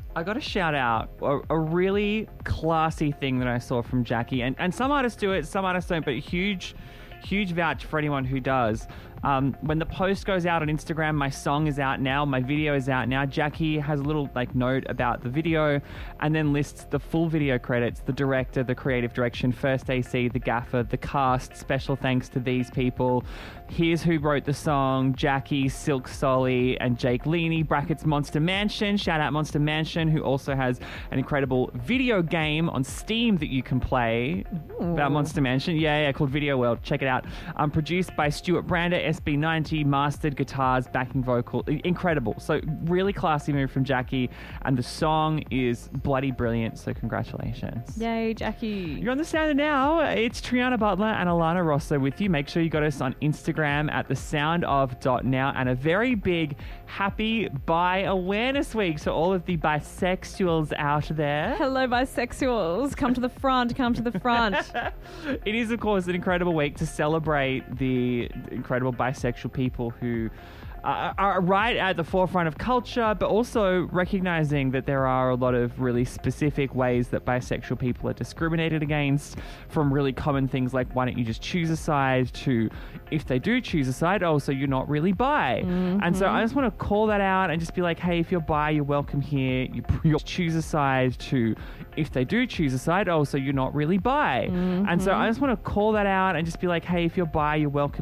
I got to shout out a really classy thing that I saw from Jackie. And some artists do it, some artists don't, but huge vouch for anyone who does. When the post goes out on Instagram, my song is out now, my video is out now. Jackie has a little note about the video and then lists the full video credits, the director, the creative direction, First AC, the gaffer, the cast. Special thanks to these people. Here's who wrote the song: Jackie, Silk Solly, and Jake Leaney, brackets Monster Mansion. Shout out Monster Mansion, who also has an incredible video game on Steam that you can play about Monster Mansion. Yeah, called Video World. Check it out. Produced by Stuart Brander, SB90, mastered guitars, backing vocal. Incredible. So really classy move from Jackie, and the song is bloody brilliant, so congratulations. Yay, Jackie. You're on the sounder now. It's Triana Butler and Alana Rosso with you. Make sure you got us on Instagram at thesoundof.now, and a very big happy Bi Awareness Week. So all of the bisexuals out there. Hello, bisexuals. Come to the front. Come to the front. It is, of course, an incredible week to celebrate the incredible bisexual people who are right at the forefront of culture, but also recognizing that there are a lot of really specific ways that bisexual people are discriminated against, from really common things like, why don't you just choose a side, to, if they do choose a side, oh, so you're not really bi. And so I just want to call that out and just be like, hey, if you're bi, you're welcome here. You choose a side, to, if they do choose a side, oh, so you're not really bi. And so I just want to call that out and just be like, hey, if you're bi, you're welcome